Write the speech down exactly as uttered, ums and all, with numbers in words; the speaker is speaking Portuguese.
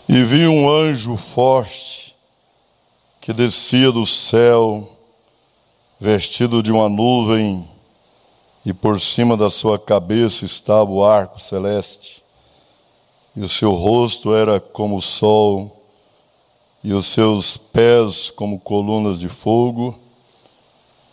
E vi um anjo forte que descia do céu, vestido de uma nuvem, e por cima da sua cabeça estava o arco celeste, e o seu rosto era como o sol, e os seus pés como colunas de fogo,